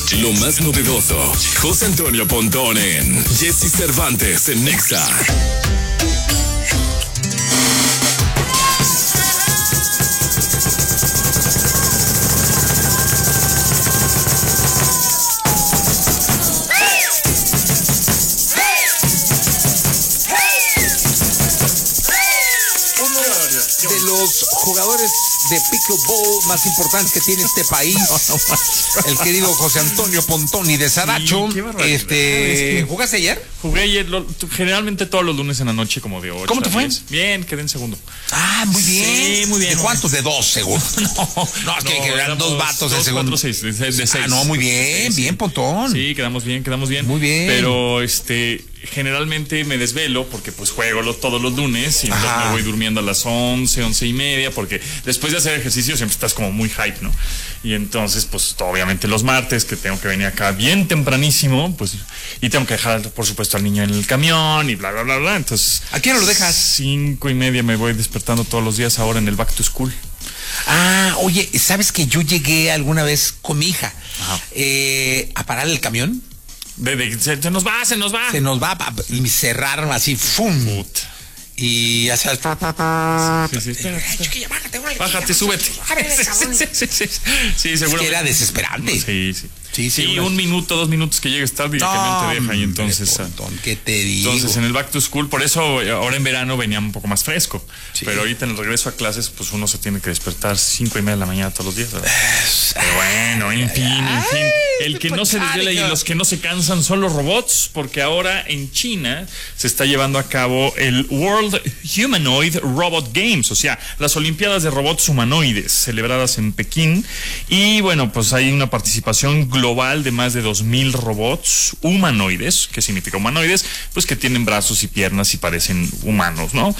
Lo más novedoso. José Antonio Pontón en Jesse Cervantes en Nexa. De los jugadores de pickleball más importantes que tiene este país, el querido José Antonio Pontón y de Saracho. Sí, ¿Jugaste ayer? Jugué ayer, generalmente todos los lunes en la noche, como de 8. ¿Cómo te fue? Bien, quedé en segundo. Ah, muy bien. Sí, muy bien. ¿De cuántos? ¿De 2 segundos? No, es que eran dos vatos en segundo. 4, 6, de 6. Ah, no, muy bien, bien, Pontón. Sí, quedamos bien. Muy bien. Pero generalmente me desvelo porque pues juego todos los lunes y entonces me voy durmiendo a las 11:30, porque después de hacer ejercicio siempre estás como muy hype, ¿no? Y entonces pues obviamente los martes que tengo que venir acá bien tempranísimo, pues, y tengo que dejar por supuesto al niño en el camión y bla, bla, bla, bla. Entonces, ¿a qué hora lo dejas? 5:30 me voy despertando todos los días ahora en el back to school. Ah, oye, ¿sabes que yo llegué alguna vez con mi hija a parar el camión? Se nos va. Se nos va y me cerraron así, ¡fum! Y ya sabes, bájate, súbete. Sí, seguro. Es que era desesperante. Sí, 1 minuto, 2 minutos que llegues tarde y el camión te deja. Y entonces, ¿qué te digo? Entonces, en el back to school, por eso ahora en verano venía un poco más fresco. Sí. Pero ahorita en el regreso a clases, pues uno se tiene que despertar 5:30 de la mañana todos los días, ¿verdad? Pero bueno, en fin. El que no se desvela y los que no se cansan son los robots, porque ahora en China se está llevando a cabo el World Humanoid Robot Games, o sea, las Olimpiadas de Robots Humanoides, celebradas en Pekín. Y bueno, pues hay una participación global de más de 2,000 robots humanoides. ¿Qué significa humanoides? Pues que tienen brazos y piernas y parecen humanos, ¿no?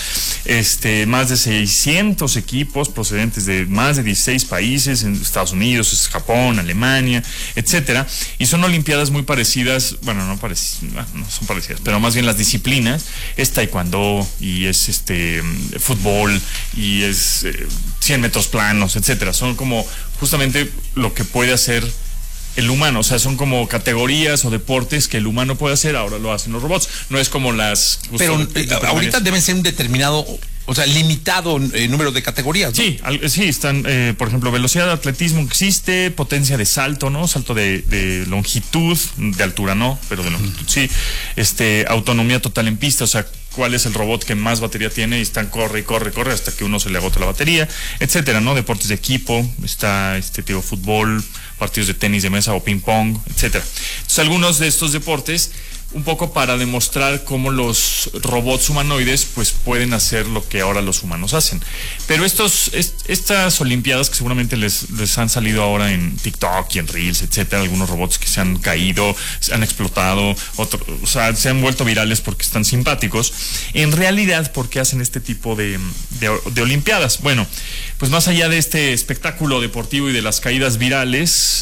Más de 600 equipos procedentes de más de 16 países, en Estados Unidos, Japón, Alemania, etcétera. Y son olimpiadas muy parecidas, bueno, no son parecidas, pero más bien las disciplinas es taekwondo y es fútbol y es 100 metros planos, etcétera. Son como justamente lo que puede hacer el humano, o sea, son como categorías o deportes que el humano puede hacer, ahora lo hacen los robots. No es como las... Pero ahorita deben ser un determinado, o sea, limitado número de categorías, ¿no? Sí, están, por ejemplo, velocidad de atletismo existe, potencia de salto, ¿no? Salto de longitud, de altura no, pero de longitud sí. Autonomía total en pista, o sea, cuál es el robot que más batería tiene y están corre hasta que uno se le agote la batería, etcétera, ¿no? Deportes de equipo, está fútbol, partidos de tenis de mesa o ping pong, etcétera. Entonces, algunos de estos deportes, un poco para demostrar cómo los robots humanoides pues pueden hacer lo que ahora los humanos hacen. Pero estas olimpiadas que seguramente les han salido ahora en TikTok y en Reels, etcétera, algunos robots que se han caído, se han explotado, o sea, se han vuelto virales porque están simpáticos. En realidad, ¿por qué hacen este tipo de olimpiadas? Bueno, pues más allá de este espectáculo deportivo y de las caídas virales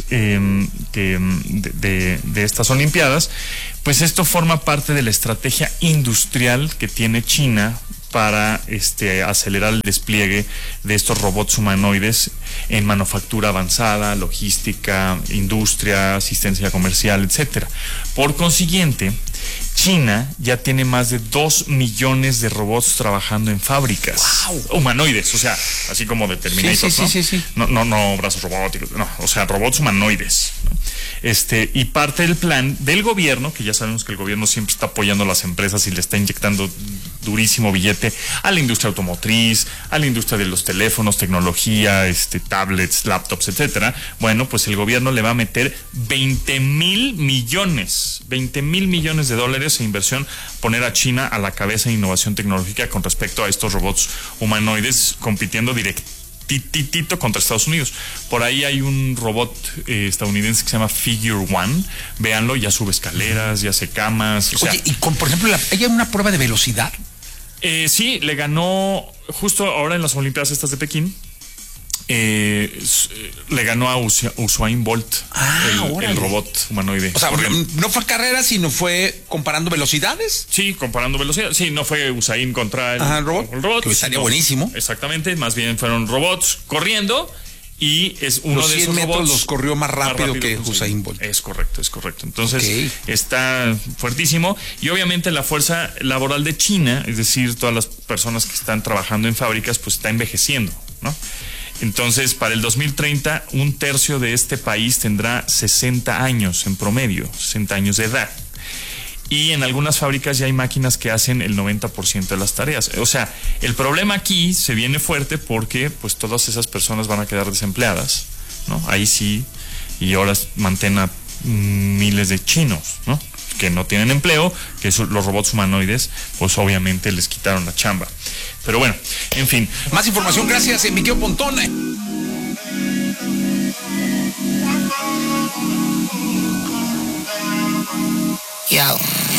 de estas olimpiadas, pues esto forma parte de la estrategia industrial que tiene China para acelerar el despliegue de estos robots humanoides en manufactura avanzada, logística, industria, asistencia comercial, etcétera. Por consiguiente, China ya tiene más de 2 millones de robots trabajando en fábricas. ¡Wow! Humanoides, o sea, así como de Terminator, sí. No brazos robóticos, no, o sea, robots humanoides, ¿no? Y parte del plan del gobierno, que ya sabemos que el gobierno siempre está apoyando a las empresas y le está inyectando durísimo billete a la industria automotriz, a la industria de los teléfonos, tecnología, tablets, laptops, etcétera. Bueno, pues el gobierno le va a meter 20,000 millones de dólares en inversión, poner a China a la cabeza de innovación tecnológica con respecto a estos robots humanoides compitiendo directito contra Estados Unidos. Por ahí hay un robot estadounidense que se llama Figure One. Véanlo, ya sube escaleras, ya hace camas. Oye, y por ejemplo, ¿hay una prueba de velocidad? Sí, le ganó justo ahora en las Olimpiadas estas de Pekín. Le ganó a Usain Bolt, el robot humanoide. O sea, no fue carrera, sino fue comparando velocidades. Sí, comparando velocidades. Sí, no fue Usain contra el robot. El robot que estaría buenísimo. Exactamente, más bien fueron robots corriendo Y es uno los de 100 esos metros robots los corrió más rápido que Usain Bolt. Es correcto. Entonces, Ok. está fuertísimo. Y obviamente la fuerza laboral de China, es decir, todas las personas que están trabajando en fábricas, pues está envejeciendo, ¿no? Entonces, para el 2030, un tercio de este país tendrá 60 años en promedio, 60 años de edad. Y en algunas fábricas ya hay máquinas que hacen el 90% de las tareas. O sea, el problema aquí se viene fuerte porque pues todas esas personas van a quedar desempleadas, ¿no? Ahí sí, y ahora mantén a miles de chinos, ¿no? Que no tienen empleo, que los robots humanoides, pues obviamente les quitaron la chamba. Pero bueno, en fin. Más información, gracias, mi querido Pontón. Yo.